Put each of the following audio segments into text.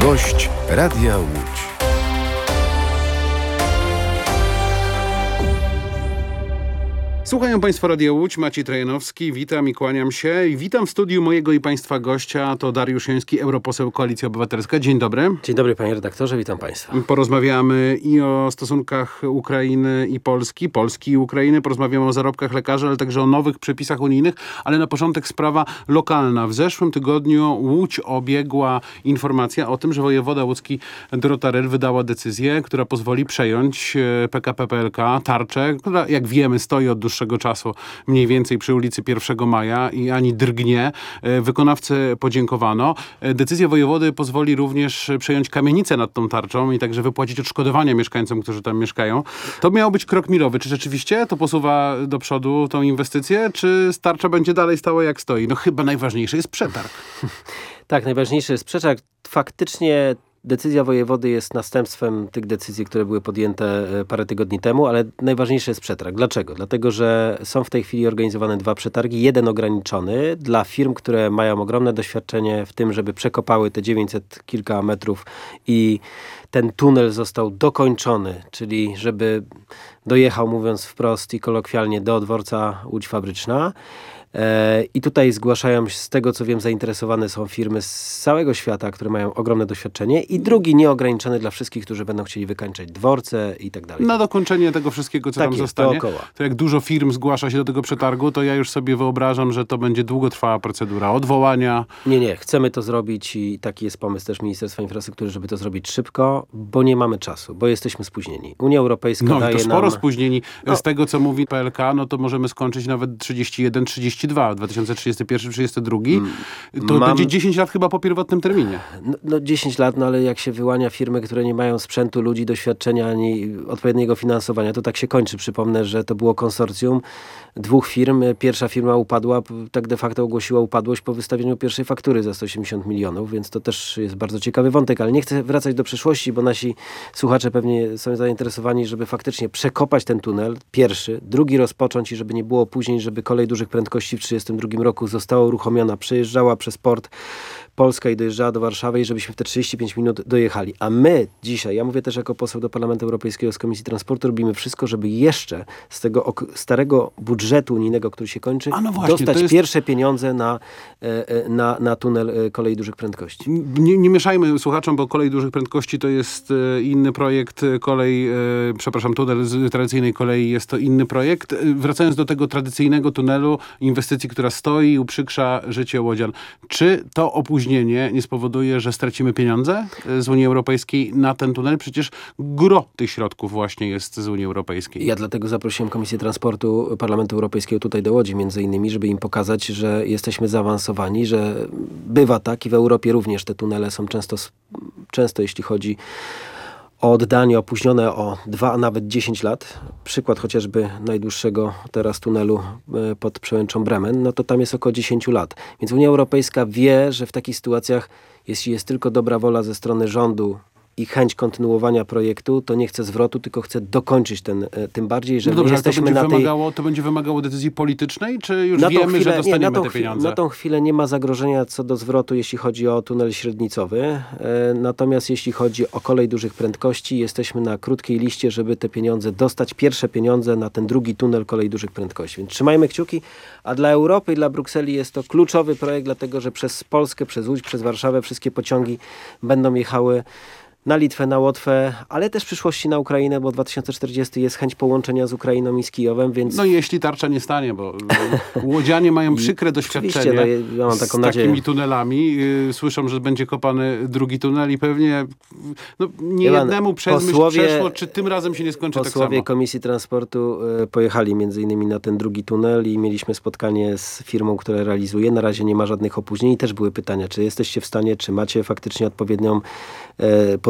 Gość Radia Łódź. Słuchają Państwo Radia Łódź, Maciej Trajanowski, witam i kłaniam się. I witam w studiu mojego i Państwa gościa, to Dariusz Joński, europoseł Koalicja Obywatelska. Dzień dobry. Dzień dobry panie redaktorze, witam Państwa. Porozmawiamy i o stosunkach Ukrainy i Polski, Polski i Ukrainy. Porozmawiamy o zarobkach lekarzy, ale także o nowych przepisach unijnych. Ale na początek sprawa lokalna. W zeszłym tygodniu Łódź obiegła informacja o tym, że wojewoda łódzki Dorota Ryl wydała decyzję, która pozwoli przejąć PKP PLK, tarczę, która jak wiemy stoi od dłuższego czasu mniej więcej przy ulicy 1 Maja i ani drgnie. Wykonawcy podziękowano. Decyzja wojewody pozwoli również przejąć kamienicę nad tą tarczą i także wypłacić odszkodowania mieszkańcom, którzy tam mieszkają. To miał być krok milowy. Czy rzeczywiście to posuwa do przodu tą inwestycję, czy tarcza będzie dalej stała jak stoi? No chyba najważniejszy jest przetarg. Tak, najważniejszy jest przetarg. Faktycznie decyzja wojewody jest następstwem tych decyzji, które były podjęte parę tygodni temu, ale najważniejszy jest przetarg. Dlaczego? Dlatego, że są w tej chwili organizowane 2 przetargi. Jeden ograniczony dla firm, które mają ogromne doświadczenie w tym, żeby przekopały te 900 kilka metrów i ten tunel został dokończony, czyli żeby dojechał, mówiąc wprost i kolokwialnie, do dworca Łódź Fabryczna. I tutaj zgłaszają się, z tego co wiem, zainteresowane są firmy z całego świata, które mają ogromne doświadczenie, i drugi nieograniczony dla wszystkich, którzy będą chcieli wykańczać dworce i tak dalej. Na dokończenie tego wszystkiego, co tak tam jest, zostanie. dookoła. To jak dużo firm zgłasza się do tego przetargu, to ja już sobie wyobrażam, że to będzie długotrwała procedura odwołania. Nie. Chcemy to zrobić i taki jest pomysł też Ministerstwa Infrastruktury, żeby to zrobić szybko, bo nie mamy czasu, bo jesteśmy spóźnieni. Unia Europejska daje to sporo nam... spóźnieni. Z tego, co mówi PLK, no to możemy skończyć nawet 31-32, 2031-32. To będzie 10 lat chyba po pierwotnym terminie. No 10 lat, no ale jak się wyłania firmy, które nie mają sprzętu, ludzi, doświadczenia ani odpowiedniego finansowania, to tak się kończy. Przypomnę, że to było konsorcjum 2 firm. Pierwsza firma upadła, tak de facto ogłosiła upadłość po wystawieniu pierwszej faktury za 180 milionów, więc to też jest bardzo ciekawy wątek, ale nie chcę wracać do przeszłości, bo nasi słuchacze pewnie są zainteresowani, żeby faktycznie przekopać ten tunel, pierwszy, drugi rozpocząć i żeby nie było później, żeby kolej dużych prędkości w 1932 roku została uruchomiona, przejeżdżała przez port Polska i dojeżdżała do Warszawy i żebyśmy w te 35 minut dojechali. A my dzisiaj, ja mówię też jako poseł do Parlamentu Europejskiego z Komisji Transportu, robimy wszystko, żeby jeszcze z tego starego budżetu unijnego, który się kończy, dostać pierwsze pieniądze na tunel kolei dużych prędkości. Nie mieszajmy słuchaczom, bo kolej dużych prędkości to jest inny projekt, tunel z tradycyjnej kolei jest to inny projekt. Wracając do tego tradycyjnego tunelu, inwestycji, która stoi i uprzykrza życie łodzian. Czy to opóźnienie nie spowoduje, że stracimy pieniądze z Unii Europejskiej na ten tunel? Przecież gros tych środków właśnie jest z Unii Europejskiej. Ja dlatego zaprosiłem Komisję Transportu Parlamentu Europejskiego tutaj do Łodzi między innymi, żeby im pokazać, że jesteśmy zaawansowani, że bywa tak i w Europie również te tunele są często jeśli chodzi o oddanie opóźnione o 2, a nawet 10 lat. Przykład chociażby najdłuższego teraz tunelu pod Przełęczą Bremen, no to tam jest około 10 lat. Więc Unia Europejska wie, że w takich sytuacjach, jeśli jest tylko dobra wola ze strony rządu i chęć kontynuowania projektu, to nie chce zwrotu, tylko chce dokończyć tym bardziej, że jesteśmy to będzie wymagało decyzji politycznej, czy już wiemy, że dostaniemy te pieniądze? Na tą chwilę nie ma zagrożenia co do zwrotu, jeśli chodzi o tunel średnicowy. Natomiast jeśli chodzi o kolej dużych prędkości, jesteśmy na krótkiej liście, żeby te pieniądze dostać, pierwsze pieniądze na ten drugi tunel kolei dużych prędkości. Więc trzymajmy kciuki, a dla Europy i dla Brukseli jest to kluczowy projekt, dlatego że przez Polskę, przez Łódź, przez Warszawę wszystkie pociągi będą jechały na Litwę, na Łotwę, ale też w przyszłości na Ukrainę, bo 2040 jest chęć połączenia z Ukrainą i z Kijowem, więc... No i jeśli tarcza nie stanie, bo łodzianie mają przykre doświadczenie ja mam taką nadzieję. Takimi tunelami. Słyszą, że będzie kopany drugi tunel i pewnie niejednemu przez myśl przeszło, czy tym razem się nie skończy tak samo. Posłowie Komisji Transportu pojechali między innymi na ten drugi tunel i mieliśmy spotkanie z firmą, która realizuje. Na razie nie ma żadnych opóźnień i też były pytania, czy jesteście w stanie, czy macie faktycznie odpowiednią podłogę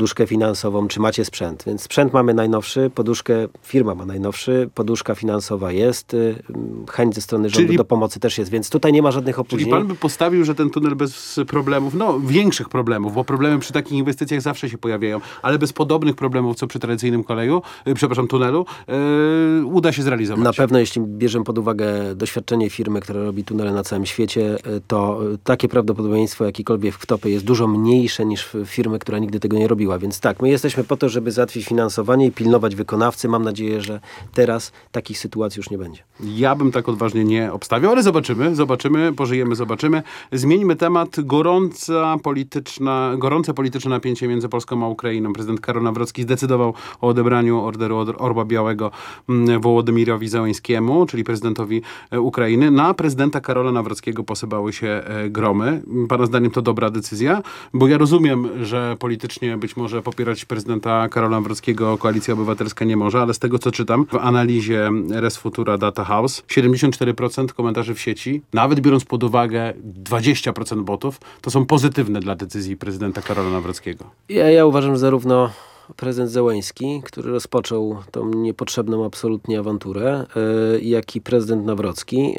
poduszkę finansową, czy macie sprzęt. Więc sprzęt mamy najnowszy, poduszkę firma ma najnowszy, poduszka finansowa jest, chęć ze strony rządu do pomocy też jest, więc tutaj nie ma żadnych opóźnień. Czyli pan by postawił, że ten tunel bez problemów, większych problemów, bo problemy przy takich inwestycjach zawsze się pojawiają, ale bez podobnych problemów, co przy tradycyjnym tunelu, uda się zrealizować. Na pewno, jeśli bierzemy pod uwagę doświadczenie firmy, która robi tunele na całym świecie, to takie prawdopodobieństwo jakikolwiek wtopy jest dużo mniejsze niż firmy, która nigdy tego nie robiła. Więc tak, my jesteśmy po to, żeby załatwić finansowanie i pilnować wykonawcy. Mam nadzieję, że teraz takich sytuacji już nie będzie. Ja bym tak odważnie nie obstawiał, ale zobaczymy, pożyjemy, zobaczymy. Zmieńmy temat. Gorące polityczne napięcie między Polską a Ukrainą. Prezydent Karol Nawrocki zdecydował o odebraniu orderu Orła Białego Wołodymyrowi Zełenskiemu, czyli prezydentowi Ukrainy. Na prezydenta Karola Nawrockiego posypały się gromy. Pana zdaniem to dobra decyzja? Bo ja rozumiem, że politycznie być może popierać prezydenta Karola Nawrockiego Koalicja Obywatelska nie może, ale z tego, co czytam w analizie Res Futura Data House, 74% komentarzy w sieci, nawet biorąc pod uwagę 20% botów, to są pozytywne dla decyzji prezydenta Karola Nawrockiego. Ja uważam, że zarówno prezydent Zełenski, który rozpoczął tą niepotrzebną absolutnie awanturę, jak i prezydent Nawrocki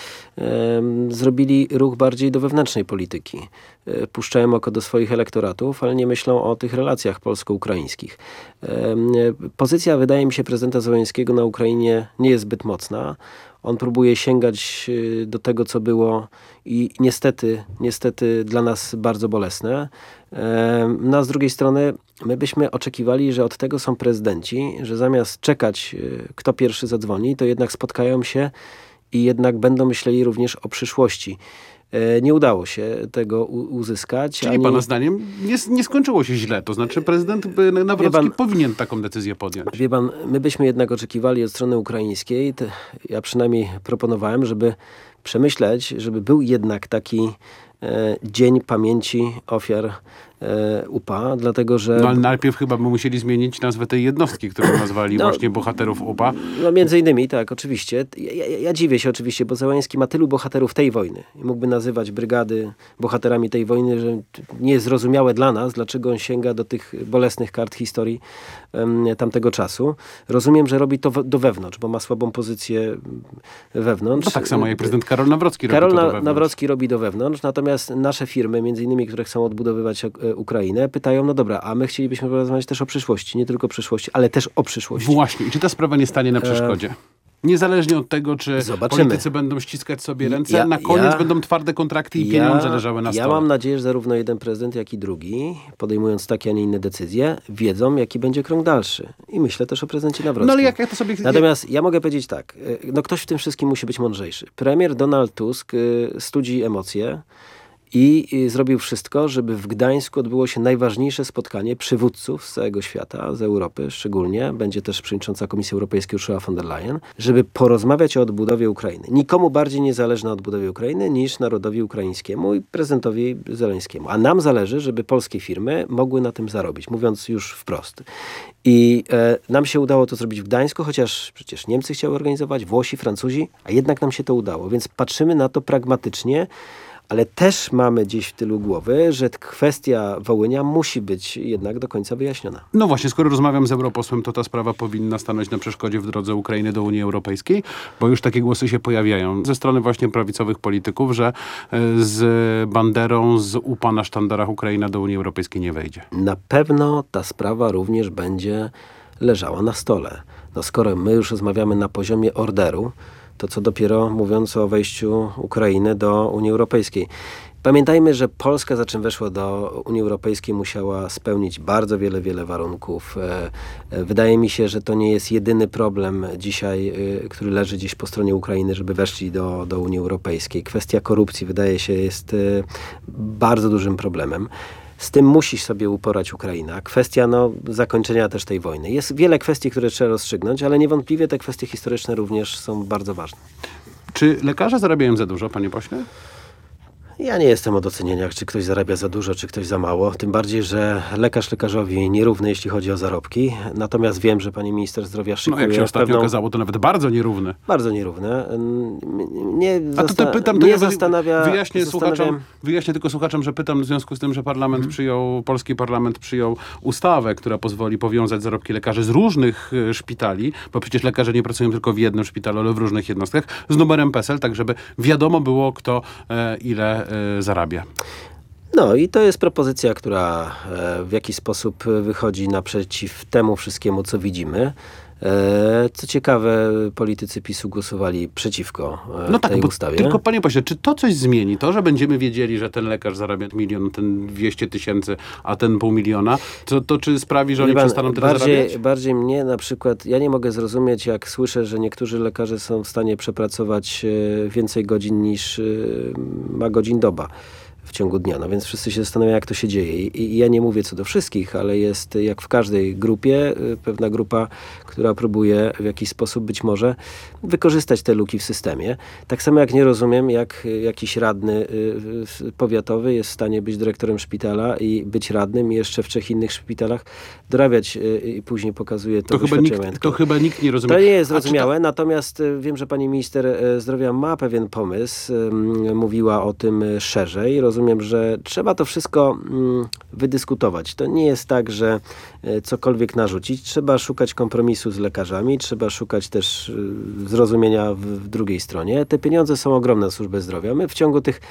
zrobili ruch bardziej do wewnętrznej polityki. Puszczają oko do swoich elektoratów, ale nie myślą o tych relacjach polsko-ukraińskich. Pozycja, wydaje mi się, prezydenta Zełenskiego na Ukrainie nie jest zbyt mocna. On próbuje sięgać do tego, co było i niestety dla nas bardzo bolesne. No a z drugiej strony my byśmy oczekiwali, że od tego są prezydenci, że zamiast czekać, kto pierwszy zadzwoni, to jednak spotkają się i jednak będą myśleli również o przyszłości. Nie udało się tego uzyskać. Czyli pana zdaniem nie skończyło się źle. To znaczy prezydent Nawrocki powinien taką decyzję podjąć. Wie pan, my byśmy jednak oczekiwali od strony ukraińskiej, ja przynajmniej proponowałem, żeby przemyśleć, żeby był jednak taki dzień pamięci ofiar UPA, dlatego że... No ale najpierw chyba by musieli zmienić nazwę tej jednostki, którą nazwali właśnie bohaterów UPA. No między innymi, tak, oczywiście. Ja dziwię się oczywiście, bo Zełenski ma tylu bohaterów tej wojny. I mógłby nazywać brygady bohaterami tej wojny, że nie jest zrozumiałe dla nas, dlaczego on sięga do tych bolesnych kart historii tamtego czasu. Rozumiem, że robi to do wewnątrz, bo ma słabą pozycję wewnątrz. No tak samo jak prezydent Karol Nawrocki robi to do wewnątrz. Nawrocki robi do wewnątrz, natomiast nasze firmy, między innymi, które chcą odbudowywać Ukrainę, pytają, no dobra, a my chcielibyśmy porozmawiać też o przyszłości. Nie tylko o przyszłości, ale też o przyszłości. Właśnie. I czy ta sprawa nie stanie na przeszkodzie? Niezależnie od tego, czy politycy będą ściskać sobie ręce, na koniec będą twarde kontrakty i pieniądze leżały na stole. Ja mam nadzieję, że zarówno jeden prezydent, jak i drugi, podejmując takie, a nie inne decyzje, wiedzą, jaki będzie krok dalszy. I myślę też o prezydencie Nawrockim. No ale jak to sobie... Natomiast ja mogę powiedzieć tak, no ktoś w tym wszystkim musi być mądrzejszy. Premier Donald Tusk studzi emocje i zrobił wszystko, żeby w Gdańsku odbyło się najważniejsze spotkanie przywódców z całego świata, z Europy szczególnie. Będzie też przewodnicząca Komisji Europejskiej Ursula von der Leyen, żeby porozmawiać o odbudowie Ukrainy. Nikomu bardziej nie zależy na odbudowie Ukrainy niż narodowi ukraińskiemu i prezydentowi Zełenskiemu. A nam zależy, żeby polskie firmy mogły na tym zarobić, mówiąc już wprost. I nam się udało to zrobić w Gdańsku, chociaż przecież Niemcy chciały organizować, Włosi, Francuzi, a jednak nam się to udało. Więc patrzymy na to pragmatycznie, ale też mamy gdzieś w tylu głowy, że kwestia Wołynia musi być jednak do końca wyjaśniona. No właśnie, skoro rozmawiam z europosłem, to ta sprawa powinna stanąć na przeszkodzie w drodze Ukrainy do Unii Europejskiej, bo już takie głosy się pojawiają ze strony właśnie prawicowych polityków, że z banderą z UPA na sztandarach Ukraina do Unii Europejskiej nie wejdzie. Na pewno ta sprawa również będzie leżała na stole. No skoro my już rozmawiamy na poziomie orderu, to co dopiero mówiąc o wejściu Ukrainy do Unii Europejskiej. Pamiętajmy, że Polska, za czym weszła do Unii Europejskiej, musiała spełnić bardzo wiele warunków. Wydaje mi się, że to nie jest jedyny problem dzisiaj, który leży gdzieś po stronie Ukrainy, żeby weszli do Unii Europejskiej. Kwestia korupcji, wydaje się, jest bardzo dużym problemem. Z tym musi sobie uporać Ukraina. Kwestia zakończenia też tej wojny. Jest wiele kwestii, które trzeba rozstrzygnąć, ale niewątpliwie te kwestie historyczne również są bardzo ważne. Czy lekarze zarabiają za dużo, panie pośle? Ja nie jestem od ocenienia, czy ktoś zarabia za dużo, czy ktoś za mało. Tym bardziej, że lekarz lekarzowi nierówny, jeśli chodzi o zarobki. Natomiast wiem, że pani minister zdrowia szykuje Jak się ostatnio okazało, to nawet bardzo nierówny. Bardzo nierówne. Wyjaśnię tylko słuchaczom, że pytam w związku z tym, że polski parlament przyjął ustawę, która pozwoli powiązać zarobki lekarzy z różnych szpitali, bo przecież lekarze nie pracują tylko w jednym szpitalu, ale w różnych jednostkach, z numerem PESEL, tak żeby wiadomo było, kto ile zarabia. No i to jest propozycja, która w jakiś sposób wychodzi naprzeciw temu wszystkiemu, co widzimy. Co ciekawe, politycy PiS-u głosowali przeciwko tej ustawie. Tylko panie pośle, czy to coś zmieni? To, że będziemy wiedzieli, że ten lekarz zarabia 1 milion, ten 200 000, a ten 500 000, to czy sprawi, że oni przestaną tyle zarabiać? Bardziej mnie na przykład, ja nie mogę zrozumieć, jak słyszę, że niektórzy lekarze są w stanie przepracować więcej godzin niż ma godzin doba w ciągu dnia. No więc wszyscy się zastanawiają, jak to się dzieje. I ja nie mówię co do wszystkich, ale jest jak w każdej grupie pewna grupa, która próbuje w jakiś sposób być może wykorzystać te luki w systemie. Tak samo jak nie rozumiem, jak jakiś radny powiatowy jest w stanie być dyrektorem szpitala i być radnym i jeszcze w 3 innych szpitalach dorabiać i później pokazuje to To chyba nikt nie rozumie. To nie jest zrozumiałe, natomiast wiem, że pani minister zdrowia ma pewien pomysł. Mówiła o tym szerzej. Rozumiem, że trzeba to wszystko wydyskutować. To nie jest tak, że cokolwiek narzucić. Trzeba szukać kompromisu z lekarzami, trzeba szukać też zrozumienia w drugiej stronie. Te pieniądze są ogromne na służbę zdrowia. My w ciągu tych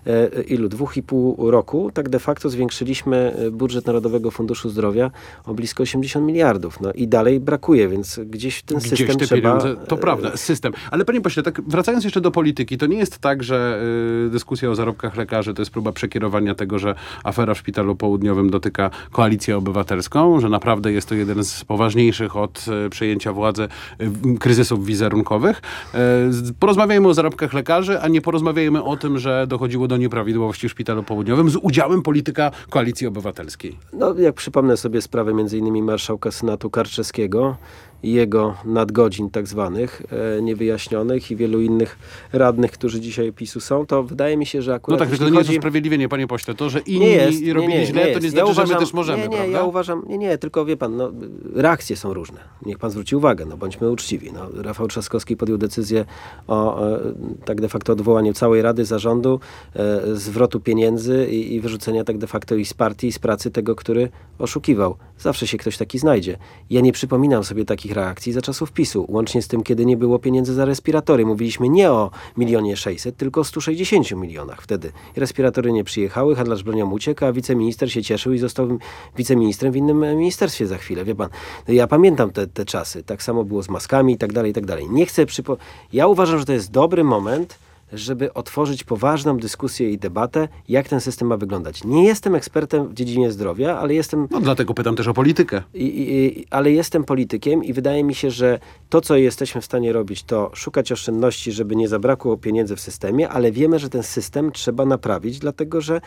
2,5 roku tak de facto zwiększyliśmy budżet Narodowego Funduszu Zdrowia o blisko 80 miliardów. No i dalej brakuje, więc gdzieś ten system te trzeba... Pieniądze, to prawda, system. Ale panie pośle, tak wracając jeszcze do polityki, to nie jest tak, że dyskusja o zarobkach lekarzy to jest próba przekierowania tego, że afera w Szpitalu Południowym dotyka Koalicję Obywatelską, że naprawdę jest to jeden z poważniejszych od przejęcia władzy kryzysów wizerunkowych. Porozmawiajmy o zarobkach lekarzy, a nie porozmawiajmy o tym, że dochodziło do nieprawidłowości w Szpitalu Południowym z udziałem polityka Koalicji Obywatelskiej. No, jak przypomnę sobie sprawę m.in. marszałka Senatu Karczewskiego i jego nadgodzin tak zwanych, niewyjaśnionych i wielu innych radnych, którzy dzisiaj PiS-u są, to wydaje mi się, że akurat... No tak, to nie jest usprawiedliwienie, panie pośle. To, że inni robili źle, to nie znaczy, że my też możemy, prawda? Ja uważam, tylko wie pan, reakcje są różne. Niech pan zwróci uwagę, bądźmy uczciwi. Rafał Trzaskowski podjął decyzję o tak de facto odwołaniu całej Rady Zarządu, zwrotu pieniędzy i wyrzucenia tak de facto i z partii, i z pracy tego, który oszukiwał. Zawsze się ktoś taki znajdzie. Ja nie przypominam sobie takich reakcji za czasów PiS-u, łącznie z tym, kiedy nie było pieniędzy za respiratory. Mówiliśmy nie o 1 600 000, tylko o 160 milionach wtedy. Respiratory nie przyjechały, handlarz bronią uciekł, a wiceminister się cieszył i został wiceministrem w innym ministerstwie za chwilę. Wie pan, ja pamiętam te czasy. Tak samo było z maskami i tak dalej, i tak dalej. Nie chcę Ja uważam, że to jest dobry moment, żeby otworzyć poważną dyskusję i debatę, jak ten system ma wyglądać. Nie jestem ekspertem w dziedzinie zdrowia, ale jestem... dlatego pytam też o politykę. Ale jestem politykiem i wydaje mi się, że to, co jesteśmy w stanie robić, to szukać oszczędności, żeby nie zabrakło pieniędzy w systemie, ale wiemy, że ten system trzeba naprawić, dlatego że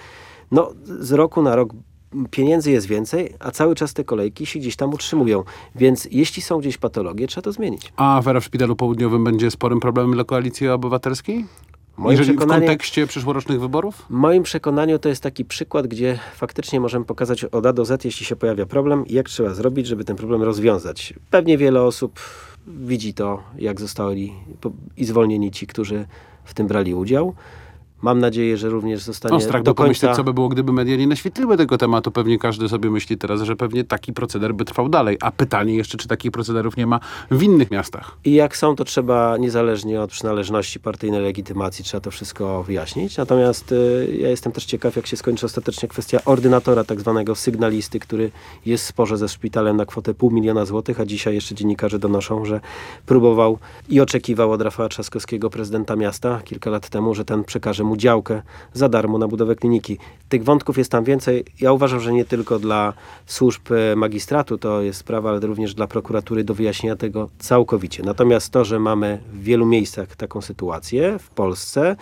z roku na rok pieniędzy jest więcej, a cały czas te kolejki się gdzieś tam utrzymują. Więc jeśli są gdzieś patologie, trzeba to zmienić. A afera w Szpitalu Południowym będzie sporym problemem dla Koalicji Obywatelskiej? W kontekście przyszłorocznych wyborów? W moim przekonaniu to jest taki przykład, gdzie faktycznie możemy pokazać od A do Z, jeśli się pojawia problem, jak trzeba zrobić, żeby ten problem rozwiązać. Pewnie wiele osób widzi to, jak zostali zwolnieni ci, którzy w tym brali udział. Mam nadzieję, że również zostanie strach do końca... pomyśleć, co by było, gdyby media nie naświetliły tego tematu. Pewnie każdy sobie myśli teraz, że pewnie taki proceder by trwał dalej. A pytanie jeszcze, czy takich procederów nie ma w innych miastach. I jak są, to trzeba niezależnie od przynależności partyjnej legitymacji, trzeba to wszystko wyjaśnić. Natomiast ja jestem też ciekaw, jak się skończy ostatecznie kwestia ordynatora, tak zwanego sygnalisty, który jest w sporze ze szpitalem na kwotę 500 000 złotych, a dzisiaj jeszcze dziennikarze donoszą, że próbował i oczekiwał od Rafała Trzaskowskiego, prezydenta miasta, kilka lat temu, że ten przekaże mu działkę za darmo na budowę kliniki. Tych wątków jest tam więcej. Ja uważam, że nie tylko dla służb magistratu to jest sprawa, ale również dla prokuratury do wyjaśnienia tego całkowicie. Natomiast to, że mamy w wielu miejscach taką sytuację w Polsce,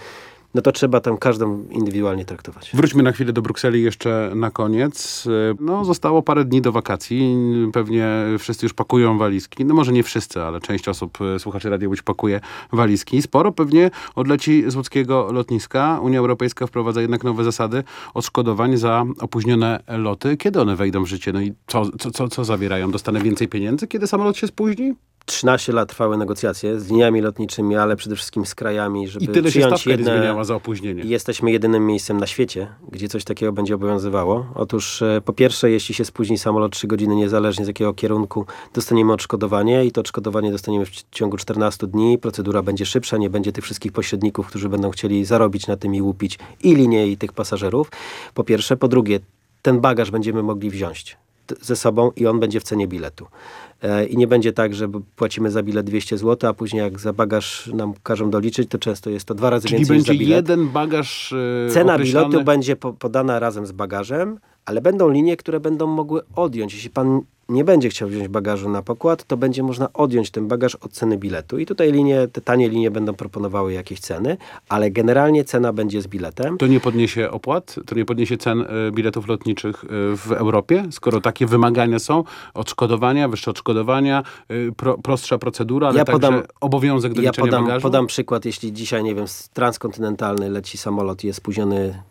no to trzeba tam każdą indywidualnie traktować. Wróćmy na chwilę do Brukseli jeszcze na koniec. No, zostało parę dni do wakacji. Pewnie wszyscy już pakują walizki. No może nie wszyscy, ale część osób, słuchaczy Radia Łódź, pakuje walizki. Sporo pewnie odleci z łódzkiego lotniska. Unia Europejska wprowadza jednak nowe zasady odszkodowań za opóźnione loty. Kiedy one wejdą w życie? No i co zawierają? Dostanę więcej pieniędzy, kiedy samolot się spóźni? 13 lat trwały negocjacje z liniami lotniczymi, ale przede wszystkim z krajami, żeby I tyle się przyjąć stawka nie zmieniała za opóźnienie. Jesteśmy jedynym miejscem na świecie, gdzie coś takiego będzie obowiązywało. Otóż po pierwsze, jeśli się spóźni samolot 3 godziny, niezależnie z jakiego kierunku, dostaniemy odszkodowanie i to odszkodowanie dostaniemy w ciągu 14 dni. Procedura będzie szybsza, nie będzie tych wszystkich pośredników, którzy będą chcieli zarobić na tym i łupić i linię, i tych pasażerów. Po pierwsze. Po drugie, ten bagaż będziemy mogli wziąć ze sobą i on będzie w cenie biletu. I nie będzie tak, że płacimy za bilet 200 zł, a później jak za bagaż nam każą doliczyć, to często jest to 2 razy więcej niż za bilet. Czyli będzie jeden bagaż Cena określony... biletu będzie podana razem z bagażem, ale będą linie, które będą mogły odjąć. Jeśli pan nie będzie chciał wziąć bagażu na pokład, to będzie można odjąć ten bagaż od ceny biletu. I tutaj te tanie linie będą proponowały jakieś ceny, ale generalnie cena będzie z biletem. To nie podniesie opłat? To nie podniesie cen biletów lotniczych w Europie? Skoro takie wymagania są, odszkodowania, wyższe odszkodowania, prostsza procedura, ale także obowiązek do liczenia bagażu? Podam przykład, jeśli dzisiaj, nie wiem, transkontynentalny leci samolot, jest spóźniony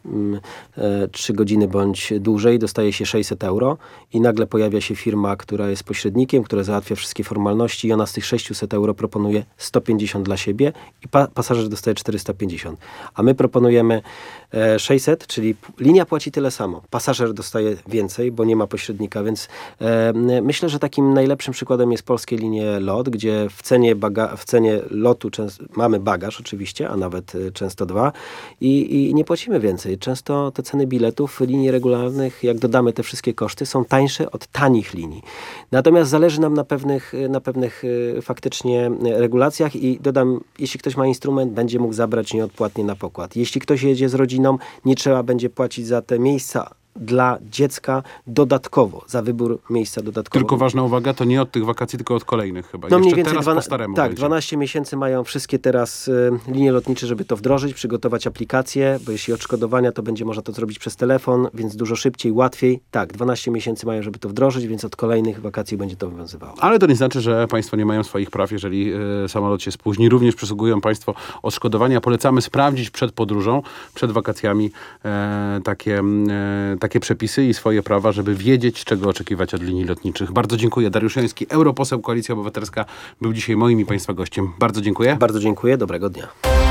3 godziny bądź dłużej, dostaje się 600 euro i nagle pojawia się firma, która jest pośrednikiem, która załatwia wszystkie formalności i ona z tych 600 euro proponuje 150 dla siebie i pasażer dostaje 450. A my proponujemy 600, czyli linia płaci tyle samo. Pasażer dostaje więcej, bo nie ma pośrednika, więc myślę, że takim najlepszym przykładem jest Polskie Linie LOT, gdzie w cenie lotu mamy bagaż oczywiście, a nawet często 2 i nie płacimy więcej. Często te ceny biletów linii regularnych, jak dodamy te wszystkie koszty, są tańsze od tanich linii. Natomiast zależy nam na pewnych faktycznie regulacjach i dodam, jeśli ktoś ma instrument, będzie mógł zabrać nieodpłatnie na pokład. Jeśli ktoś jedzie z rodziną, nie trzeba będzie płacić za te miejsca dla dziecka dodatkowo, za wybór miejsca dodatkowo. Tylko ważna uwaga, to nie od tych wakacji, tylko od kolejnych chyba. No mniej Jeszcze więcej teraz po staremu tak, będzie. 12 miesięcy mają wszystkie teraz linie lotnicze, żeby to wdrożyć, przygotować aplikację, bo jeśli odszkodowania, to będzie można to zrobić przez telefon, więc dużo szybciej, łatwiej. Tak, 12 miesięcy mają, żeby to wdrożyć, więc od kolejnych wakacji będzie to obowiązywało. Ale to nie znaczy, że państwo nie mają swoich praw, jeżeli samolot się spóźni. Również przysługują państwo odszkodowania. Polecamy sprawdzić przed podróżą, przed wakacjami takie przepisy i swoje prawa, żeby wiedzieć, czego oczekiwać od linii lotniczych. Bardzo dziękuję. Dariusz Joński, europoseł Koalicja Obywatelska, był dzisiaj moim i państwa gościem. Bardzo dziękuję. Bardzo dziękuję. Dobrego dnia.